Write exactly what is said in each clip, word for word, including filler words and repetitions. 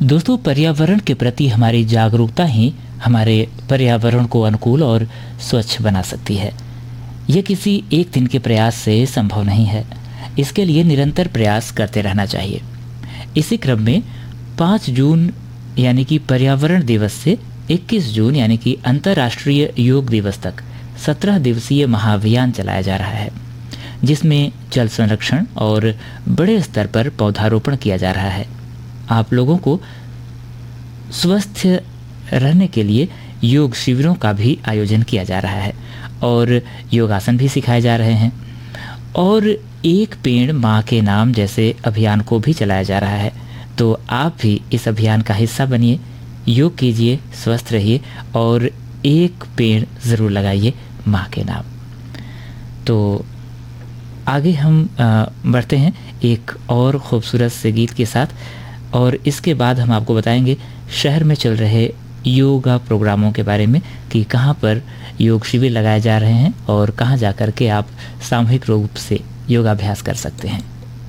दोस्तों, पर्यावरण के प्रति हमारी जागरूकता ही हमारे पर्यावरण को अनुकूल और स्वच्छ बना सकती है। यह किसी एक दिन के प्रयास से संभव नहीं है। इसके लिए निरंतर प्रयास करते रहना चाहिए। इसी क्रम में पाँच जून यानी कि पर्यावरण दिवस से इक्कीस जून यानी कि अंतर्राष्ट्रीय योग दिवस तक सत्रह दिवसीय महाअभियान चलाया जा रहा है, जिसमें जल संरक्षण और बड़े स्तर पर पौधारोपण किया जा रहा है। आप लोगों को स्वस्थ रहने के लिए योग शिविरों का भी आयोजन किया जा रहा है और योगासन भी सिखाए जा रहे हैं और एक पेड़ माँ के नाम जैसे अभियान को भी चलाया जा रहा है। तो आप भी इस अभियान का हिस्सा बनिए, योग कीजिए, स्वस्थ रहिए और एक पेड़ ज़रूर लगाइए माँ के नाम। तो आगे हम आ, बढ़ते हैं एक और ख़ूबसूरत से गीत के साथ और इसके बाद हम आपको बताएंगे शहर में चल रहे योगा प्रोग्रामों के बारे में कि कहाँ पर योग शिविर लगाए जा रहे हैं और कहाँ जा कर के आप सामूहिक रूप से योगाभ्यास कर सकते हैं।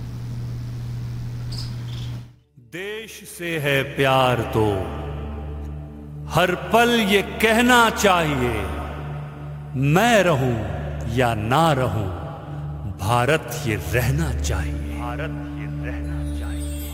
देश से है प्यार तो हर पल ये कहना चाहिए, मैं रहूं या ना रहूं, भारत ये रहना चाहिए। भारत ये रहना